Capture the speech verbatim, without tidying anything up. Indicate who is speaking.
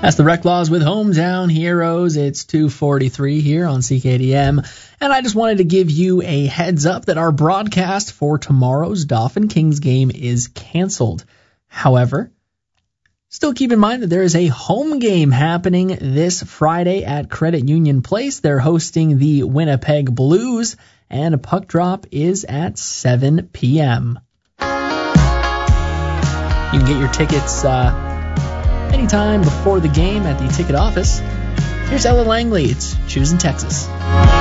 Speaker 1: That's the Rec Laws with Hometown Heroes. It's two forty-three here on C K D M. And I just wanted to give you a heads up that our broadcast for tomorrow's Dauphin Kings game is canceled. However, still keep in mind that there is a home game happening this Friday at Credit Union Place. They're hosting the Winnipeg Blues, and a puck drop is at seven p.m. You can get your tickets uh, anytime before the game at the ticket office. Here's Ella Langley. It's Choosing Texas.